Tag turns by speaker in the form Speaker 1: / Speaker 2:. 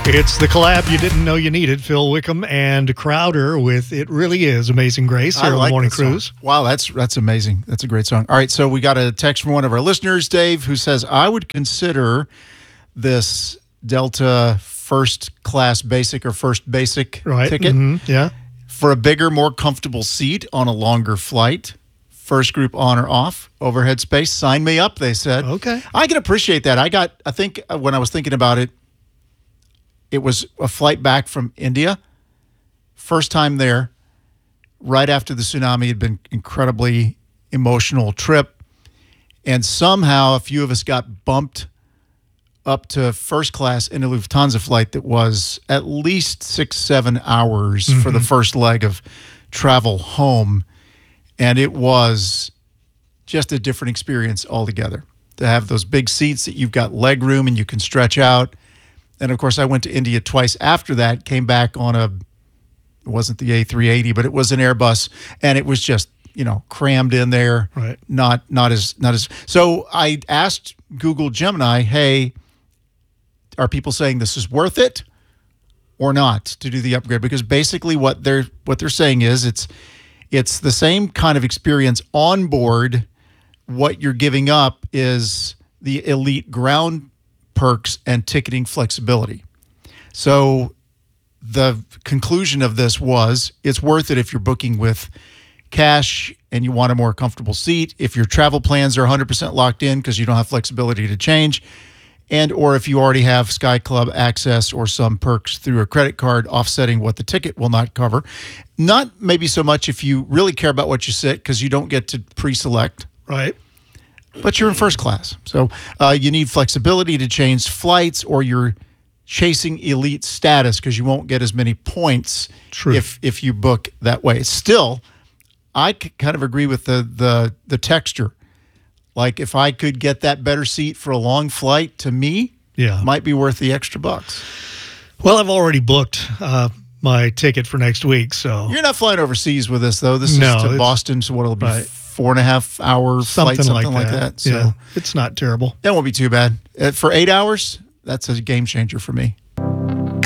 Speaker 1: It's the collab you didn't know you needed. Phil Wickham and Crowder with It Really Is Amazing Grace here on the Morning Cruise.
Speaker 2: Wow, that's amazing. That's a great song. All right, so we got a text from one of our listeners, Dave, who says, I would consider this Delta first class basic or first basic ticket
Speaker 1: Yeah.
Speaker 2: for a bigger, more comfortable seat on a longer flight. First group on or off, overhead space. Sign me up, they said.
Speaker 1: Okay.
Speaker 2: I can appreciate that. I think when I was thinking about it, it was a flight back from India. First time there, right after the tsunami. It had been incredibly emotional trip. And somehow a few of us got bumped up to first class in a Lufthansa flight that was at least 6-7 hours for the first leg of travel home. And it was just a different experience altogether. To have those big seats that you've got leg room and you can stretch out. And, of course, I went to India twice after that, came back on it wasn't the A380, but it was an Airbus, and it was just, crammed in there.
Speaker 1: Right.
Speaker 2: Not as. So I asked Google Gemini, hey, are people saying this is worth it or not to do the upgrade? Because basically what they're saying is it's the same kind of experience on board. What you're giving up is the elite ground perks and ticketing flexibility. So the conclusion of this was it's worth it if you're booking with cash and you want a more comfortable seat, if your travel plans are 100% locked in because you don't have flexibility to change, and or if you already have Sky Club access or some perks through a credit card offsetting what the ticket will not cover. Not maybe so much if you really care about what you sit because you don't get to pre-select.
Speaker 1: Right.
Speaker 2: But you're in first class. So you need flexibility to change flights, or you're chasing elite status because you won't get as many points if you book that way. Still, I kind of agree with the texture. Like if I could get that better seat for a long flight, to me, might be worth the extra bucks.
Speaker 1: Well, I've already booked my ticket for next week. So
Speaker 2: You're not flying overseas with us, though. This is to Boston, so what'll be 4.5 hour flight, something like that. So
Speaker 1: it's not terrible.
Speaker 2: That won't be too bad. For 8 hours, that's a game changer for me.